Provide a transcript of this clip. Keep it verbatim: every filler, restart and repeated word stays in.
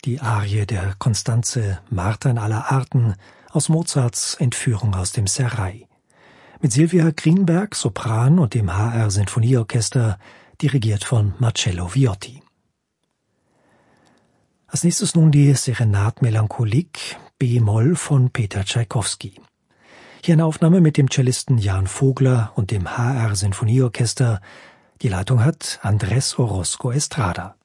die Arie der Constanze Martha in aller Arten aus Mozarts Entführung aus dem Serail. Mit Silvia Greenberg, Sopran, und dem H R Sinfonieorchester, dirigiert von Marcello Viotti. Als nächstes nun die Serenade Melancholique, B-Moll von Peter Tschaikowski. Hier eine Aufnahme mit dem Cellisten Jan Vogler und dem H R Sinfonieorchester. Die Leitung hat Andrés Orozco Estrada.